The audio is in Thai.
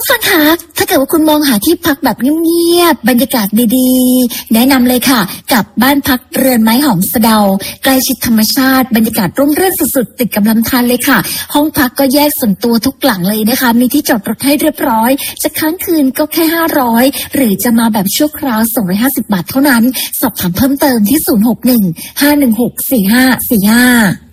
ฟังคะถ้าเกิดว่าคุณมองหาที่พักแบบเงียบๆบรรยากาศดีๆแนะนำเลยค่ะกับบ้านพักเรือนไม้หอมสะเดาใกล้ชิดธรรมชาติบรรยากาศร่มรื่นสุดๆติดกับลำธารเลยค่ะห้องพักก็แยกส่วนตัวทุกหลังเลยนะคะมีที่จอดรถให้เรียบร้อยจะค้างคืนก็แค่500หรือจะมาแบบชั่วคราว250 บาทเท่านั้นสอบถามเพิ่มเติมที่061 516 4545